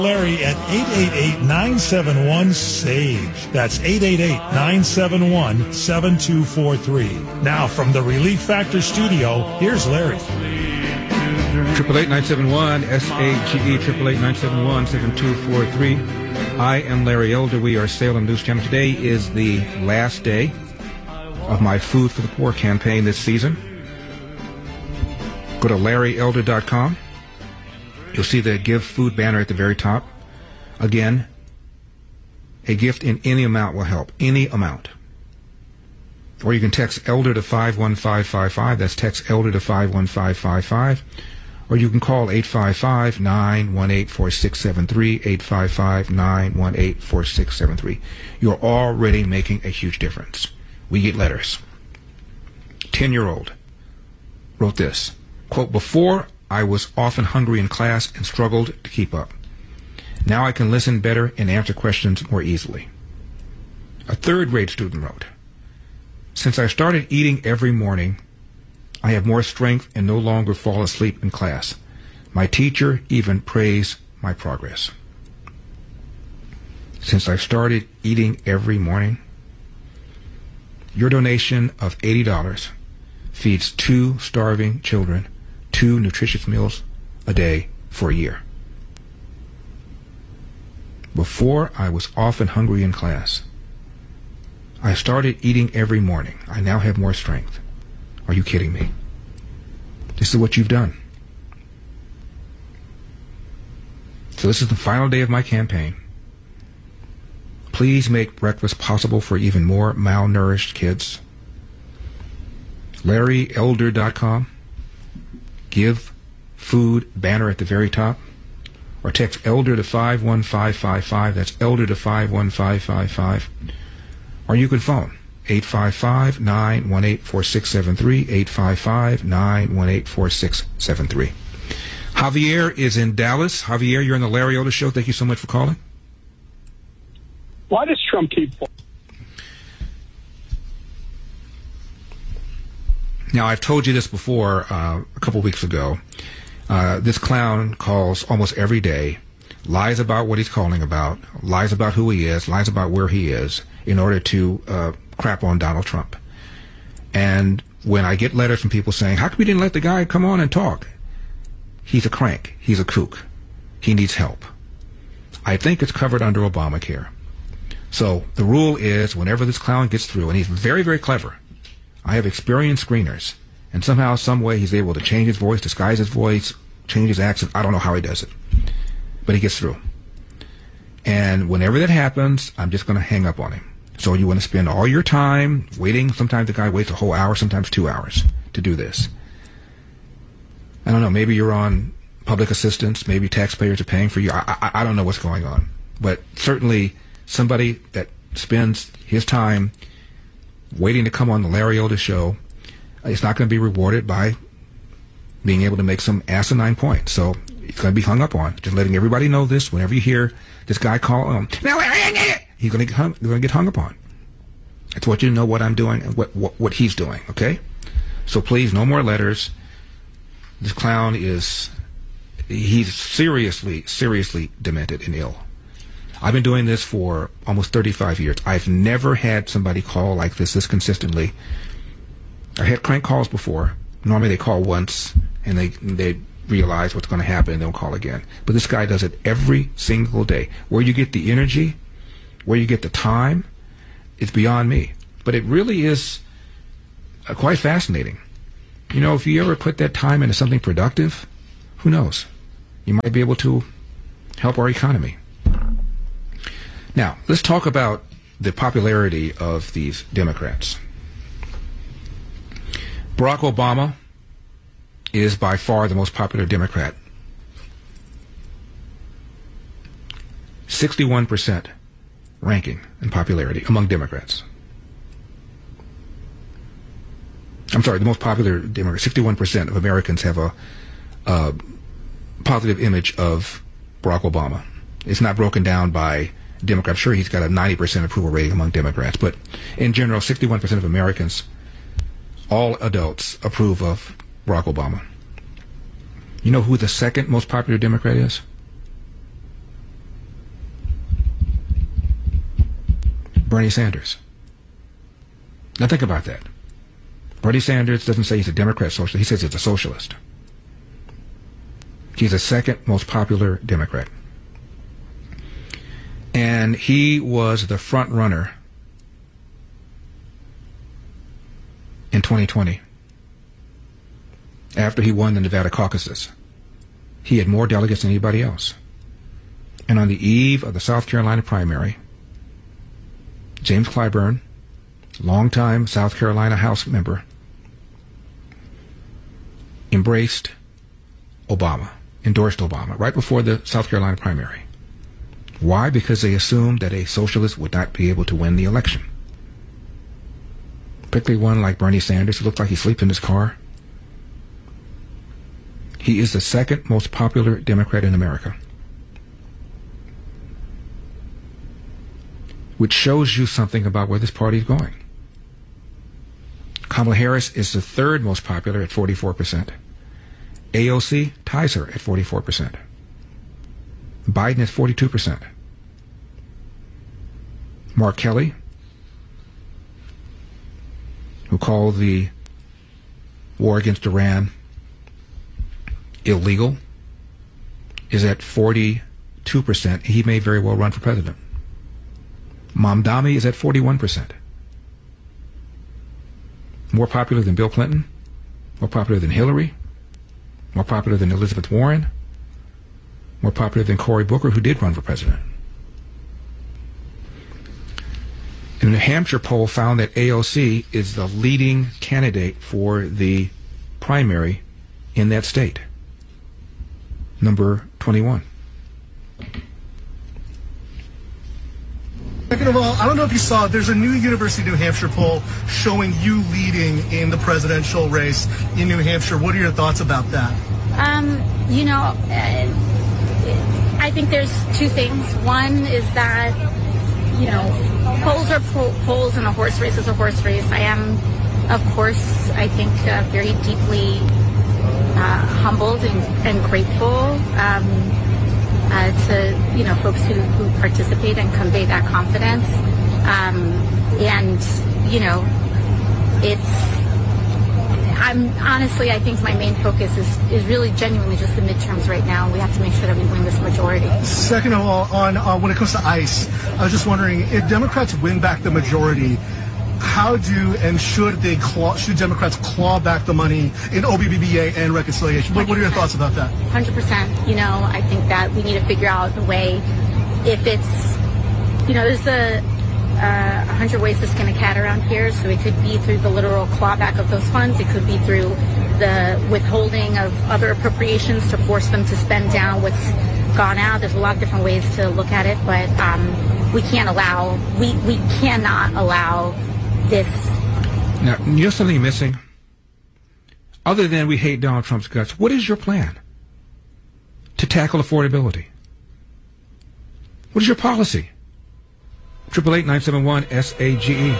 Larry at 888-971-SAGE. That's 888-971-7243. Now from the Relief Factor studio, here's Larry. 888-971-SAGE, 888-971-7243. I am Larry Elder. We are Salem News Channel. Today is the last day of my Food for the Poor campaign this season. Go to LarryElder.com. You'll see the Give Food banner at the very top. Again, a gift in any amount will help. Any amount. Or you can text ELDER to 51555. That's text ELDER to 51555. Or you can call 855-918-4673, 855-918-4673. You're already making a huge difference. We get letters. 10-year-old wrote this, quote, "Before I was often hungry in class and struggled to keep up. Now I can listen better and answer questions more easily." A third-grade student wrote, "Since I started eating every morning, I have more strength and no longer fall asleep in class. My teacher even praised my progress." Since I started eating every morning, your donation of $80 feeds 2 starving children 2 nutritious meals a day for a year. Before I was often hungry in class. I started eating every morning. I now have more strength. Are you kidding me? This is what you've done. So this is the final day of my campaign. Please make breakfast possible for even more malnourished kids. LarryElder.com. Give Food banner at the very top. Or text ELDER to 51555. That's ELDER to 51555. Or you can phone 855-918-4673, 855-918-4673. Javier is in Dallas. Javier, you're on the Larry Elder Show. Thank you so much for calling. Why does Trump keep... Now, I've told you this before a couple weeks ago. This clown calls almost every day, lies about what he's calling about, lies about who he is, lies about where he is, in order to crap on Donald Trump. And when I get letters from people saying, how come you didn't let the guy come on and talk? He's a crank. He's a kook. He needs help. I think it's covered under Obamacare. So the rule is whenever this clown gets through, and he's very, very clever. I have experienced screeners, and somehow, some way, he's able to change his voice, disguise his voice, change his accent. I don't know how he does it, but he gets through. And whenever that happens, I'm just going to hang up on him. So you want to spend all your time waiting. Sometimes the guy waits a whole hour, sometimes 2 hours to do this. I don't know. Maybe you're on public assistance. Maybe taxpayers are paying for you. I don't know what's going on. But certainly somebody that spends his time waiting to come on the Larry Elder Show, it's not going to be rewarded by being able to make some asinine point. So it's going to be hung up on. Just letting everybody know this. Whenever you hear this guy call on, he's going to get hung up on. It's what you know what I'm doing and what he's doing. Okay, so please, no more letters. This clown he's seriously demented and ill. I've been doing this for almost 35 years. I've never had somebody call like this consistently. I had crank calls before. Normally they call once and they realize what's going to happen and they'll call again. But this guy does it every single day. Where you get the energy, where you get the time, it's beyond me. But it really is quite fascinating. You know, if you ever put that time into something productive, who knows? You might be able to help our economy. Now, let's talk about the popularity of these Democrats. Barack Obama is by far the most popular Democrat. 61% ranking in popularity among Democrats. I'm sorry, the most popular Democrat. 61% of Americans have a positive image of Barack Obama. It's not broken down by Democrats. Sure, he's got a 90% approval rating among Democrats, but in general, 61% of Americans, all adults, approve of Barack Obama. You know who the second most popular Democrat is? Bernie Sanders. Now think about that. Bernie Sanders doesn't say he's a Democrat socialist. He says he's a socialist. He's the second most popular Democrat. And he was the front runner in 2020 after he won the Nevada caucuses. He had more delegates than anybody else. And on the eve of the South Carolina primary, James Clyburn, longtime South Carolina House member, embraced Obama, endorsed Obama right before the South Carolina primary. Why? Because they assumed that a socialist would not be able to win the election. Particularly one like Bernie Sanders, who looked like he slept in his car. He is the second most popular Democrat in America. Which shows you something about where this party is going. Kamala Harris is the third most popular at 44%. AOC ties her at 44%. Biden at 42%. Mark Kelly, who called the war against Iran illegal, is at 42%. He may very well run for president. Mamdani is at 41%. More popular than Bill Clinton, more popular than Hillary, more popular than Elizabeth Warren, more popular than Cory Booker, who did run for president. A New Hampshire poll found that AOC is the leading candidate for the primary in that state, number 21. Second of all, I don't know if you saw, there's a new University of New Hampshire poll showing you leading in the presidential race in New Hampshire. What are your thoughts about that? I think there's two things. One is that, polls are polls and a horse race is a horse race. I am, of course, I think very deeply humbled and grateful to folks who participate and convey that confidence. I think my main focus is really genuinely just the midterms right now. We have to make sure that we win this majority. Second of all, on when it comes to ICE, I was just wondering, if Democrats win back the majority, how should Democrats claw back the money in OBBBA and reconciliation? What are your thoughts about that? 100%. I think that we need to figure out a way. If it's, there's 100 ways to skin a cat around here. So it could be through the literal clawback of those funds. It could be through the withholding of other appropriations to force them to spend down what's gone out. There's a lot of different ways to look at it, but we cannot allow this. Now, you know something missing? Other than we hate Donald Trump's guts, what is your plan to tackle affordability? What is your policy? 888-971-SAGE.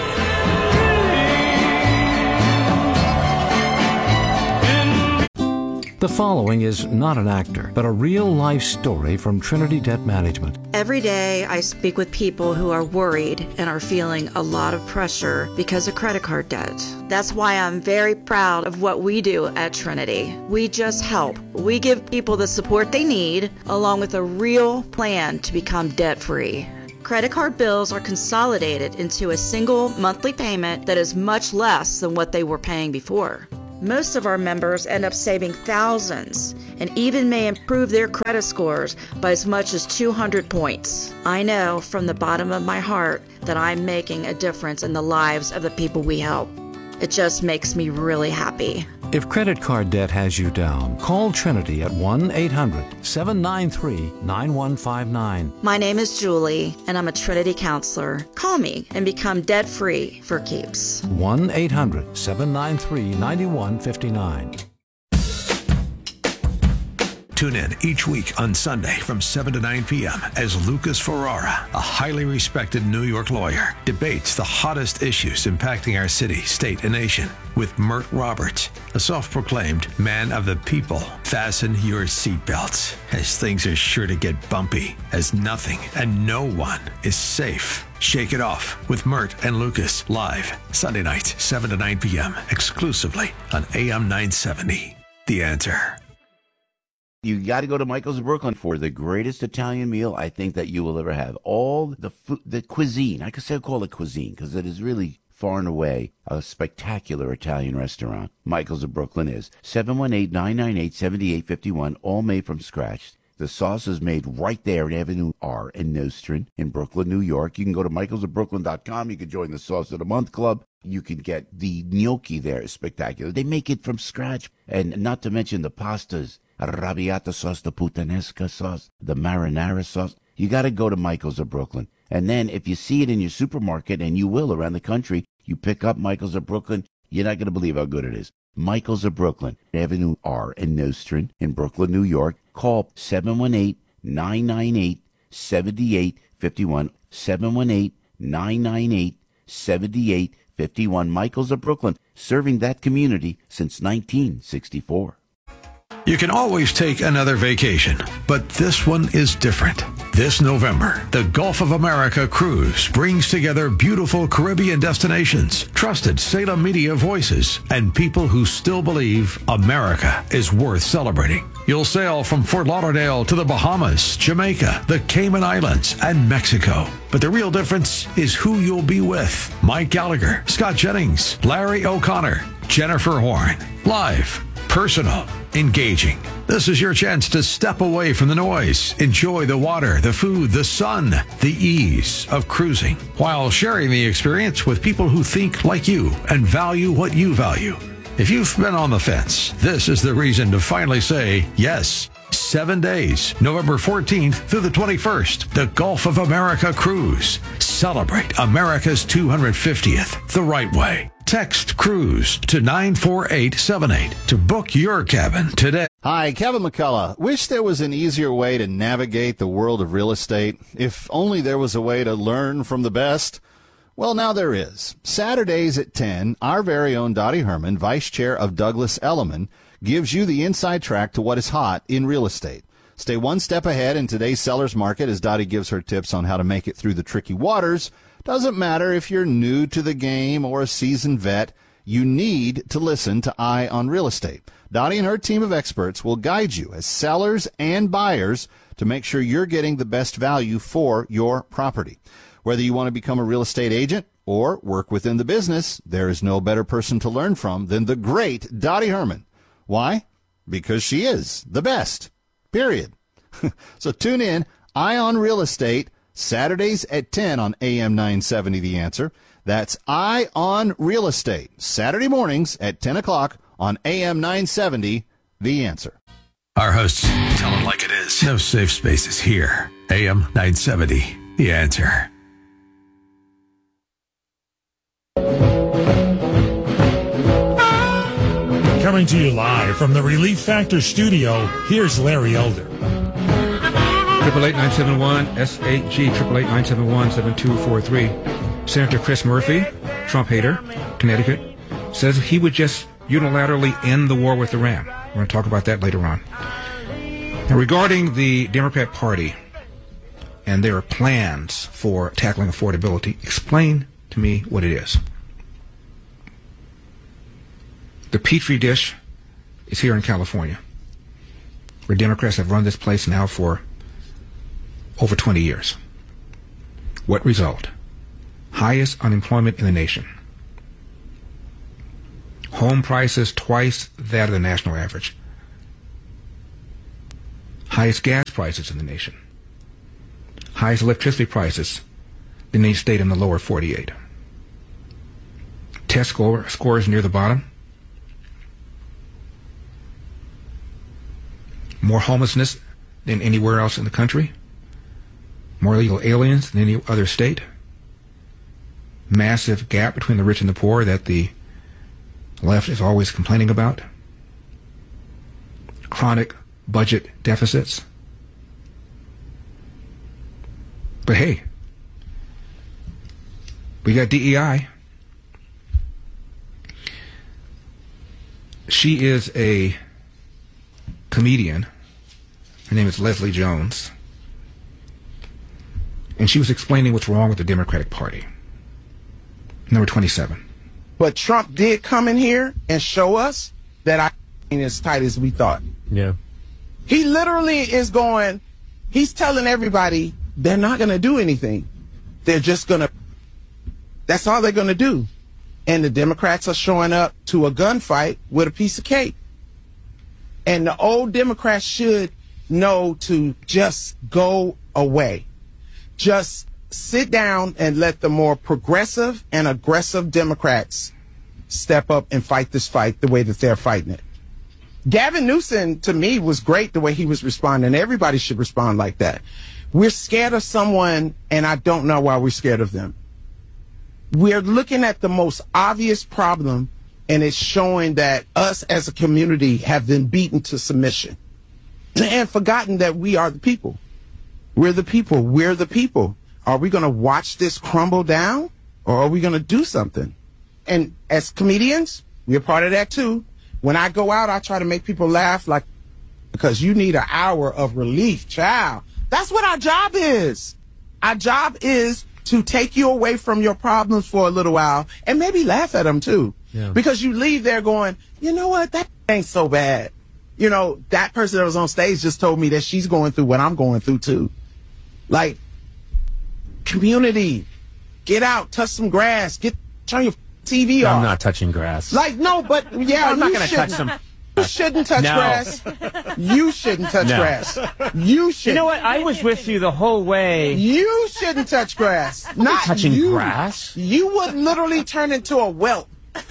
The following is not an actor, but a real-life story from Trinity Debt Management. Every day I speak with people who are worried and are feeling a lot of pressure because of credit card debt. That's why I'm very proud of what we do at Trinity. We just help. We give people the support they need, along with a real plan to become debt-free. Credit card bills are consolidated into a single monthly payment that is much less than what they were paying before. Most of our members end up saving thousands and even may improve their credit scores by as much as 200 points. I know from the bottom of my heart that I'm making a difference in the lives of the people we help. It just makes me really happy. If credit card debt has you down, call Trinity at 1-800-793-9159. My name is Julie, and I'm a Trinity counselor. Call me and become debt-free for keeps. 1-800-793-9159. Tune in each week on Sunday from 7 to 9 p.m. as Lucas Ferrara, a highly respected New York lawyer, debates the hottest issues impacting our city, state, and nation with Mert Roberts, a self-proclaimed man of the people. Fasten your seatbelts, as things are sure to get bumpy, as nothing and no one is safe. Shake It Off with Mert and Lucas, live Sunday nights, 7 to 9 p.m., exclusively on AM 970. The Answer. You got to go to Michael's of Brooklyn for the greatest Italian meal I think that you will ever have. All the food, the cuisine, I could say call it cuisine because it is really far and away a spectacular Italian restaurant. Michael's of Brooklyn is 718-998-7851, all made from scratch. The sauce is made right there in Avenue R in Nostrand in Brooklyn, New York. You can go to michaelsofbrooklyn.com. You can join the Sauce of the Month Club. You can get the gnocchi there. It's spectacular. They make it from scratch. And not to mention the pastas, arrabbiata sauce, the puttanesca sauce, the marinara sauce. You got to go to Michael's of Brooklyn. And then if you see it in your supermarket, and you will around the country, you pick up Michael's of Brooklyn, you're not going to believe how good it is. Michael's of Brooklyn, Avenue R in Nostrand in Brooklyn, New York. Call 718-998-7851. 718-998-7851. Michael's of Brooklyn, serving that community since 1964. You can always take another vacation, but this one is different. This November, the Gulf of America Cruise brings together beautiful Caribbean destinations, trusted Salem media voices, and people who still believe America is worth celebrating. You'll sail from Fort Lauderdale to the Bahamas, Jamaica, the Cayman Islands, and Mexico. But the real difference is who you'll be with. Mike Gallagher, Scott Jennings, Larry O'Connor, Jennifer Horn. Live, personal, engaging. This is your chance to step away from the noise, enjoy the water, the food, the sun, the ease of cruising, while sharing the experience with people who think like you and value what you value. If you've been on the fence, this is the reason to finally say yes. 7 days, November 14th through the 21st, the Gulf of America Cruise. Celebrate America's 250th the right way. Text CRUISE to 94878 to book your cabin today. Hi, Kevin McCullough. Wish there was an easier way to navigate the world of real estate. If only there was a way to learn from the best. Well, now there is. Saturdays at 10, our very own Dottie Herman, Vice Chair of Douglas Elliman, gives you the inside track to what is hot in real estate. Stay one step ahead in today's seller's market as Dottie gives her tips on how to make it through the tricky waters. Doesn't matter if you're new to the game or a seasoned vet, you need to listen to Eye on Real Estate. Dottie and her team of experts will guide you as sellers and buyers to make sure you're getting the best value for your property. Whether you want to become a real estate agent or work within the business, there is no better person to learn from than the great Dottie Herman. Why? Because she is the best. Period. So tune in, Eye on Real Estate, Saturdays at 10 on AM 970 The Answer. That's Eye on Real Estate, Saturday mornings at 10 o'clock on AM 970 The Answer. Our hosts tell it like it is. No safe spaces here. AM 970 The Answer. Coming to you live from the Relief Factor studio, here's Larry Elder. 888-971-SAG, 888-971-7243. Senator Chris Murphy, Trump hater, Connecticut, says he would just unilaterally end the war with Iran. We're going to talk about that later on. Now, regarding the Democrat Party and their plans for tackling affordability, explain to me what it is. The Petri dish is here in California, where Democrats have run this place now for over 20 years. What result? Highest unemployment in the nation. Home prices twice that of the national average. Highest gas prices in the nation. Highest electricity prices in any state in the lower 48. Test scores near the bottom. More homelessness than anywhere else in the country. More illegal aliens than any other state. Massive gap between the rich and the poor that the left is always complaining about. Chronic budget deficits. But hey, we got DEI. She is a comedian. Her name is Leslie Jones. And she was explaining what's wrong with the Democratic Party. Number 27. But Trump did come in here and show us that I ain't as tight as we thought. Yeah. He literally is going, he's telling everybody they're not going to do anything. They're just going to, that's all they're going to do. And the Democrats are showing up to a gunfight with a piece of cake. And the old Democrats should know to just go away. Just sit down and let the more progressive and aggressive Democrats step up and fight this fight the way that they're fighting it. Gavin Newsom, to me, was great the way he was responding. Everybody should respond like that. We're scared of someone, and I don't know why we're scared of them. We're looking at the most obvious problem, and it's showing that us as a community have been beaten to submission and forgotten that we are the people. We're the people. We're the people. Are we going to watch this crumble down, or are we going to do something? And as comedians, we're part of that too. When I go out, I try to make people laugh, like, because you need an hour of relief, child. That's what our job is. Our job is to take you away from your problems for a little while and maybe laugh at them too. Yeah. Because you leave there going, you know what, that ain't so bad. You know, that person that was on stage just told me that she's going through what I'm going through too. Like, community, get out, touch some grass, turn your TV off. I'm not touching grass. Like, no, but yeah, I'm not going to touch some. You shouldn't touch grass. You shouldn't touch grass. You should. You know what? I was with you the whole way. You shouldn't touch grass. Not touching you. Grass. You would literally turn into a whelp.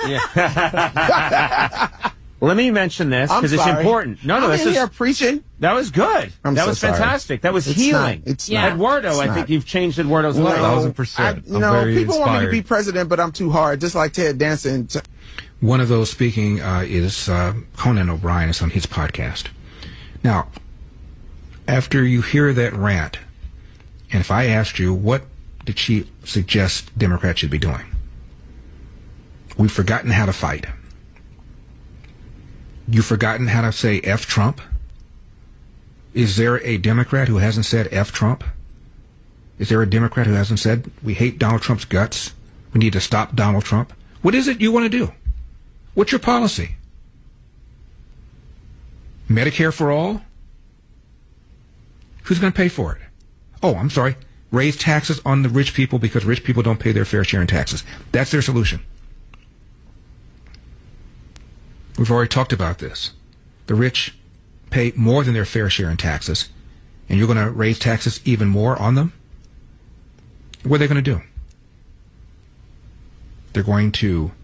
Yeah. Let me mention this because it's important. No, this is here preaching. That was good. That was fantastic. That was healing. It's not. Eduardo, I think you've changed Eduardo's life. 1,000%. You know, people want me to be president, but I'm too hard. Just like Ted Danson. One of those speaking is Conan O'Brien. It's on his podcast. Now, after you hear that rant, and if I asked you, what did she suggest Democrats should be doing? We've forgotten how to fight. You've forgotten how to say F Trump? Is there a Democrat who hasn't said F Trump? Is there a Democrat who hasn't said we hate Donald Trump's guts? We need to stop Donald Trump? What is it you want to do? What's your policy? Medicare for all? Who's going to pay for it? Oh, I'm sorry. Raise taxes on the rich people because rich people don't pay their fair share in taxes. That's their solution. We've already talked about this. The rich pay more than their fair share in taxes, and you're going to raise taxes even more on them? What are they going to do? They're going to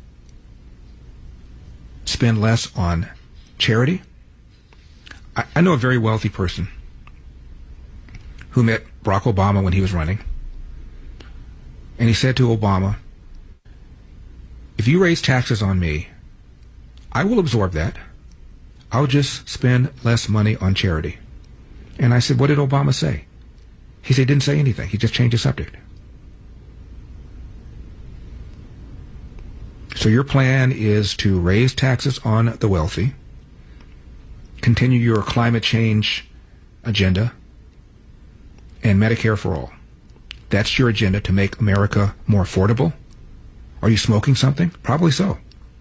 spend less on charity. I know a very wealthy person who met Barack Obama when he was running, and he said to Obama, if you raise taxes on me, I will absorb that. I'll just spend less money on charity. And I said, what did Obama say? He said he didn't say anything. He just changed the subject. So your plan is to raise taxes on the wealthy, continue your climate change agenda, and Medicare for all. That's your agenda to make America more affordable? Are you smoking something? Probably so.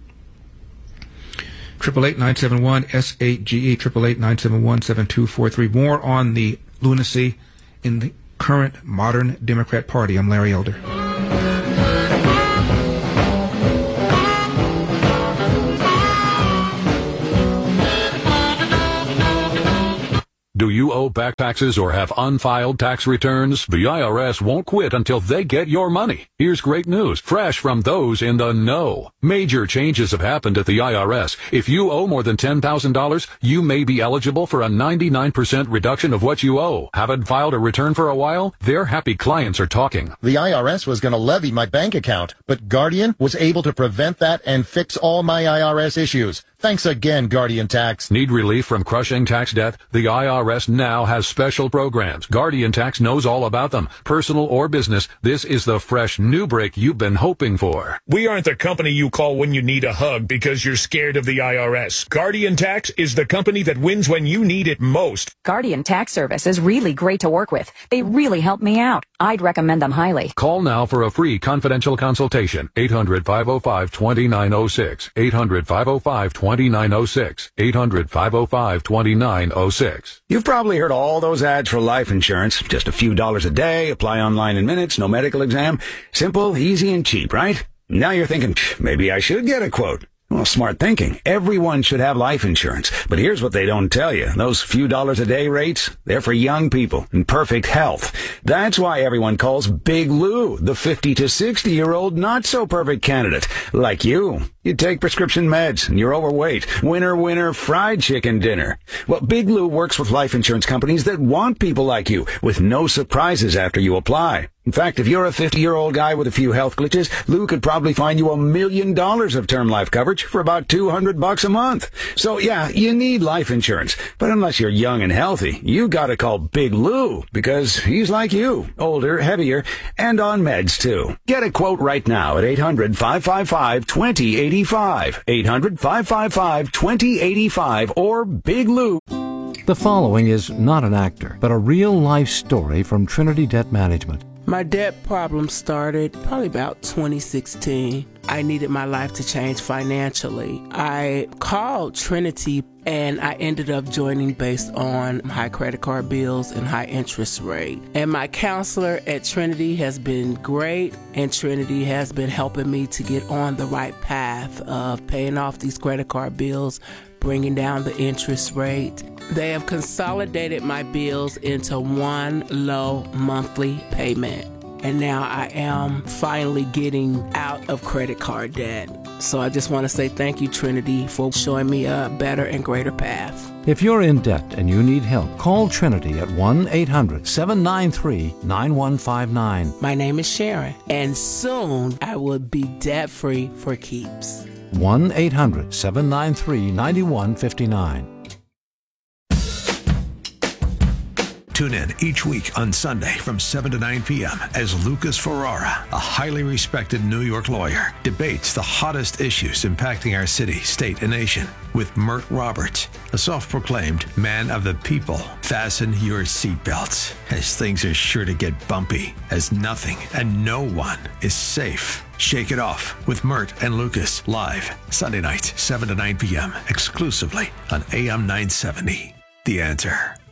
888-971-SAGE, 888-971-7243. More on the lunacy in the current modern Democrat Party. I'm Larry Elder. Do you owe back taxes or have unfiled tax returns? The IRS won't quit until they get your money. Here's great news, fresh from those in the know. Major changes have happened at the IRS. If you owe more than $10,000, you may be eligible for a 99% reduction of what you owe. Haven't filed a return for a while? Their happy clients are talking. The IRS was going to levy my bank account, but Guardian was able to prevent that and fix all my IRS issues. Thanks again, Guardian Tax. Need relief from crushing tax debt? The IRS now has special programs. Guardian Tax knows all about them. Personal or business, this is the fresh new break you've been hoping for. We aren't the company you call when you need a hug because you're scared of the IRS. Guardian Tax is the company that wins when you need it most. Guardian Tax Service is really great to work with. They really help me out. I'd recommend them highly. Call now for a free confidential consultation. 800-505-2906. 800-505-2906. 800-505-2906. You've probably heard all those ads for life insurance. Just a few dollars a day, apply online in minutes, no medical exam. Simple, easy, and cheap, right? Now you're thinking, maybe I should get a quote. Well, smart thinking. Everyone should have life insurance. But here's what they don't tell you. Those few dollars a day rates, they're for young people in perfect health. That's why everyone calls Big Lou the 50 to 60-year-old not-so-perfect candidate. Like you. You take prescription meds and you're overweight. Winner, fried chicken dinner. Well, Big Lou works with life insurance companies that want people like you with no surprises after you apply. In fact, if you're a 50-year-old guy with a few health glitches, Lou could probably find you $1 million of term life coverage for about $200 a month. So yeah, you need life insurance. But unless you're young and healthy, you gotta call Big Lou because he's like you, older, heavier, and on meds too. Get a quote right now at 800-555-2085. 800-555-2085 or Big Lou. The following is not an actor, but a real-life story from Trinity Debt Management. My debt problem started probably about 2016. I needed my life to change financially. I called Trinity and I ended up joining based on high credit card bills and high interest rate. And my counselor at Trinity has been great, and Trinity has been helping me to get on the right path of paying off these credit card bills, bringing down the interest rate. They have consolidated my bills into one low monthly payment. And now I am finally getting out of credit card debt. So I just want to say thank you, Trinity, for showing me a better and greater path. If you're in debt and you need help, call Trinity at 1-800-793-9159. My name is Sharon, and soon I will be debt-free for keeps. 1-800-793-9159. Tune in each week on Sunday from 7 to 9 p.m. as Lucas Ferrara, a highly respected New York lawyer, debates the hottest issues impacting our city, state, and nation with Mert Roberts, a self-proclaimed man of the people. Fasten your seatbelts, as things are sure to get bumpy, as nothing and no one is safe. Shake It Off with Mert and Lucas, live Sunday nights, 7 to 9 p.m., exclusively on AM 970. The Answer.